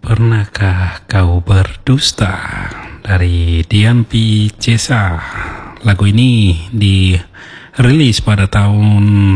Pernahkah kau berdusta? Dari Dian Picesa. Lagu ini dirilis pada tahun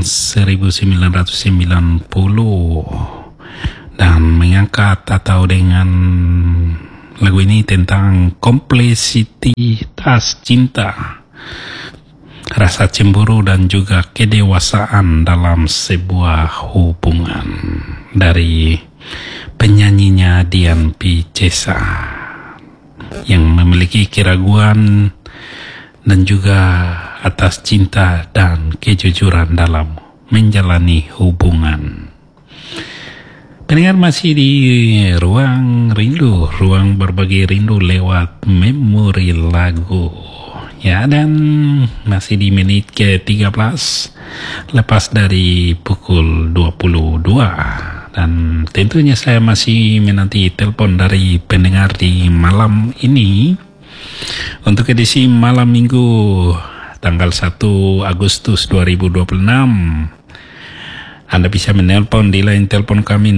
1990 dan mengangkat atau dengan lagu ini tentang kompleksitas cinta, rasa cemburu dan juga kedewasaan dalam sebuah hubungan. Dari penyanyinya Dian Picesa yang memiliki keraguan dan juga atas cinta dan kejujuran dalam menjalani hubungan. Pendengar masih di Ruang Rindu, ruang berbagi rindu lewat memori lagu. Ya, dan masih di menit ke-13 lepas dari pukul 22. Dan tentunya saya masih menanti telepon dari pendengar di malam ini. Untuk edisi malam minggu tanggal 1 Agustus 2026, Anda bisa menelpon di line telepon kami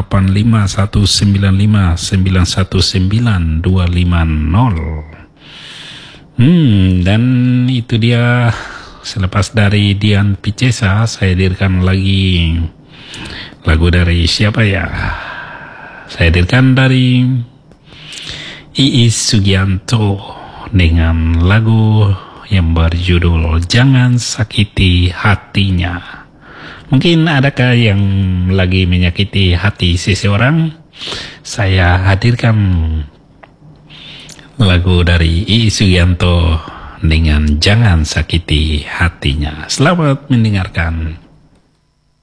0851999150. Dan itu dia, selepas dari Dian Picesa saya hadirkan lagi lagu dari siapa ya? Saya hadirkan dari Iis Sugianto dengan lagu yang berjudul Jangan Sakiti Hatinya. Mungkin adakah yang lagi menyakiti hati seseorang? Saya hadirkan lagu dari Iis Sugianto dengan Jangan Sakiti Hatinya. Selamat mendengarkan.